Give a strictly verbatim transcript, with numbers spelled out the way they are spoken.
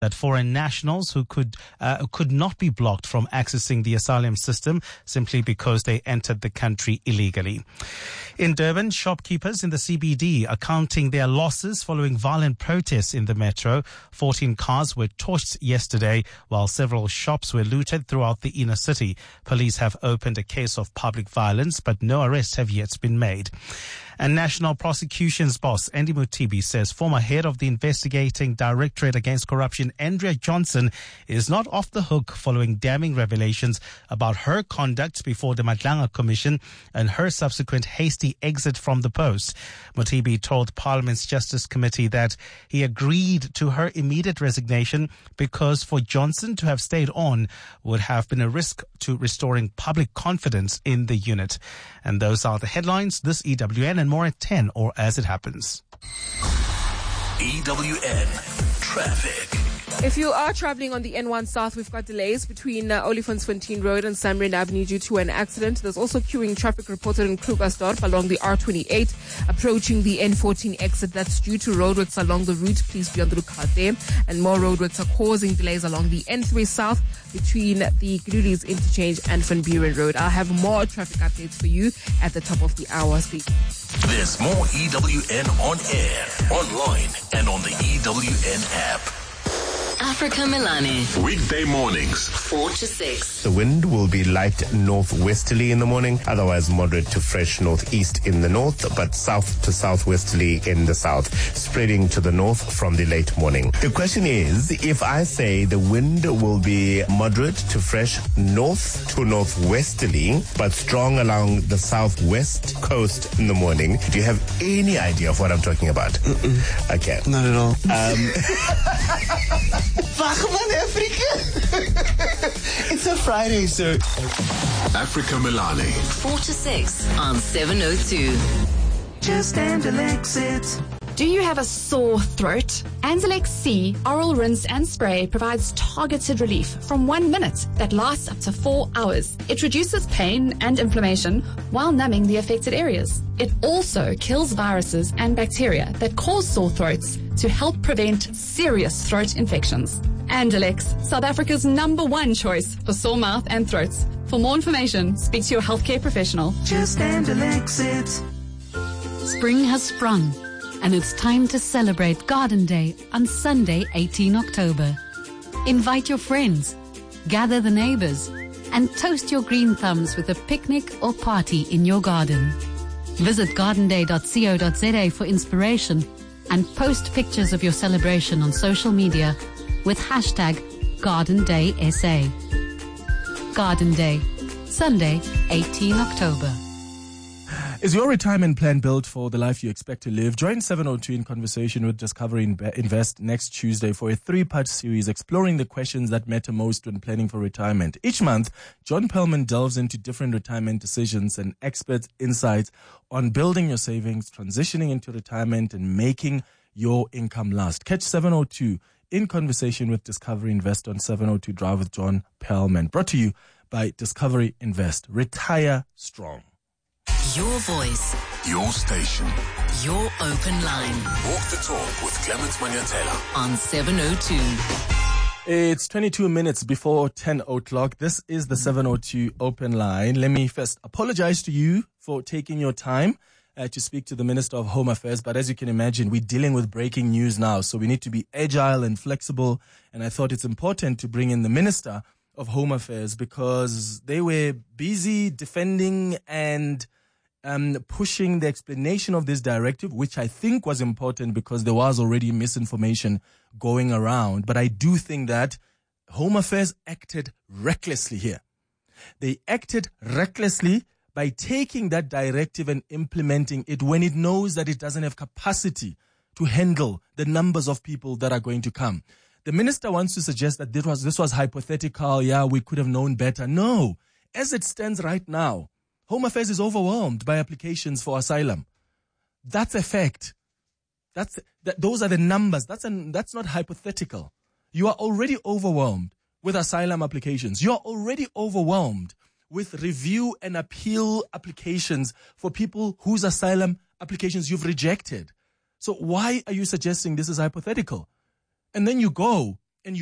that foreign nationals who could uh, could not be blocked from accessing the asylum system simply because they entered the country illegally. In Durban, shopkeepers in the C B D are counting their losses following violent protests in the metro. fourteen cars were torched yesterday, while several shops were looted throughout the inner city. Police have opened a case of public violence, but no arrests have yet been made. And National Prosecution's boss, Andy Mutibi, says former head of the Investigating Directorate Against Corruption, Andrea Johnson, is not off the hook following damning revelations about her conduct before the Madlanga Commission and her subsequent hasty exit from the post. Mutibi told Parliament's Justice Committee that he agreed to her immediate resignation because for Johnson to have stayed on would have been a risk to restoring public confidence in the unit. And those are the headlines. This E W N and more at ten, or as it happens. E W N Traffic. If you are traveling on the N one South, we've got delays between uh, Olifantsfontein Road and Samrin Avenue due to an accident. There's also queuing traffic reported in Krugersdorp along the R twenty-eight, approaching the N fourteen exit. That's due to roadworks along the route. Please be on the lookout there. And more roadworks are causing delays along the N three South between the Glulis Interchange and Van Buren Road. I'll have more traffic updates for you at the top of the hour. There's more E W N on air, online, and on the E W N app. Africa Milani. Weekday mornings, four to six. The wind will be light northwesterly in the morning, otherwise moderate to fresh northeast in the north, but south to southwesterly in the south, spreading to the north from the late morning. The question is, if I say the wind will be moderate to fresh north to northwesterly, but strong along the southwest coast in the morning, do you have any idea of what I'm talking about? Mm-mm. Okay. Not at all. Um, Wagman Africa. It's a Friday, so. Africa Milani. four to six on seven oh two. Just Andalex it. Do you have a sore throat? Andalex C Oral Rinse and Spray provides targeted relief from one minute that lasts up to four hours. It reduces pain and inflammation while numbing the affected areas. It also kills viruses and bacteria that cause sore throats to help prevent serious throat infections. Andalex, South Africa's number one choice for sore mouth and throats. For more information, speak to your healthcare professional. Just Andalex it. Spring has sprung, and it's time to celebrate Garden Day on Sunday, the eighteenth of October. Invite your friends, gather the neighbors, and toast your green thumbs with a picnic or party in your garden. Visit garden day dot co dot za for inspiration and post pictures of your celebration on social media with hashtag Garden Day S A. Garden Day, Sunday, the eighteenth of October. Is your retirement plan built for the life you expect to live? Join seven oh two in conversation with Discovery Invest next Tuesday for a three-part series exploring the questions that matter most when planning for retirement. Each month, John Perlman delves into different retirement decisions and expert insights on building your savings, transitioning into retirement, and making your income last. Catch seven oh two in conversation with Discovery Invest on seven oh two Drive with John Perlman. Brought to you by Discovery Invest. Retire strong. Your voice. Your station. Your open line. Walk the talk with Clement Manyatela. On seven oh two. It's twenty-two minutes before ten o'clock. This is the seven oh two open line. Let me first apologize to you for taking your time uh, to speak to the Minister of Home Affairs. But as you can imagine, we're dealing with breaking news now. So we need to be agile and flexible. And I thought it's important to bring in the Minister of Home Affairs because they were busy defending and um, pushing the explanation of this directive, which I think was important because there was already misinformation going around. But I do think that Home Affairs acted recklessly here. They acted recklessly by taking that directive and implementing it when it knows that it doesn't have capacity to handle the numbers of people that are going to come. The minister wants to suggest that this was, this was hypothetical. Yeah, we could have known better. No. As it stands right now, Home Affairs is overwhelmed by applications for asylum. That's a fact. That's, that, those are the numbers. That's, an, that's not hypothetical. You are already overwhelmed with asylum applications. You are already overwhelmed with review and appeal applications for people whose asylum applications you've rejected. So why are you suggesting this is hypothetical? And then you go